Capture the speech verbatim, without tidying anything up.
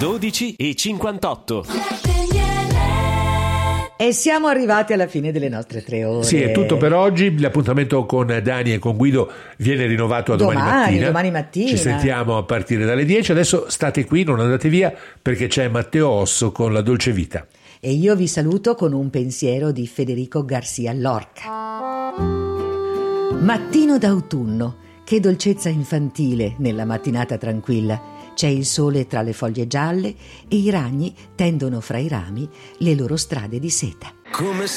dodici e cinquantotto. E siamo arrivati alla fine delle nostre tre ore. Sì, è tutto per oggi. L'appuntamento con Dani e con Guido viene rinnovato a domani, Domani, mattina. domani mattina. Ci sentiamo a partire dalle dieci. Adesso state qui, non andate via, perché c'è Matteo Osso con La Dolce Vita. E io vi saluto con un pensiero di Federico Garcia Lorca. Mattino d'autunno, che dolcezza infantile nella mattinata tranquilla. C'è il sole tra le foglie gialle e i ragni tendono fra i rami le loro strade di seta. Come